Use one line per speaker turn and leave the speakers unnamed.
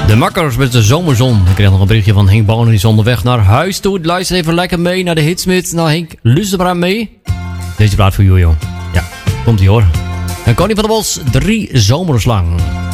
De Makkers met de zomerzon. Ik kreeg nog een berichtje van Henk Bonen, die is onderweg naar huis toe. Luister even lekker mee naar de hitsmits. Nou Henk, luister maar aan mee. Deze plaat voor Jojo. Ja, komt ie hoor. En Connie van der Bos, 3 zomers lang.